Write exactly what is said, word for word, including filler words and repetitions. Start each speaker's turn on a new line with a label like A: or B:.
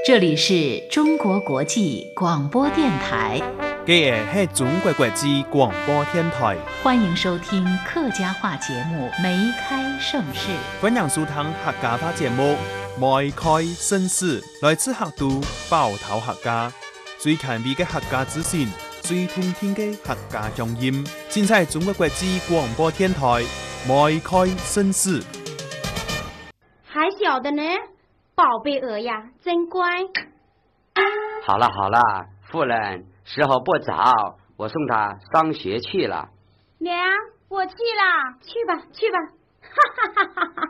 A: 这里是中国国际广播电台。
B: 这个是中国国际广播电台，
A: 欢迎收听客家话节目《梅开盛世》。
B: 欢迎收听客家话节目《梅开盛世》，来自客都包头客家，最前卫的客家资讯，最通天的客家乡音，尽在中国国际广播电台《梅开盛世》。
C: 还小的呢，宝贝鹅呀，真乖。
D: 好了好了，夫人，时候不早，我送他上学去了。
C: 娘，我去了，去吧去吧，哈哈哈哈哈。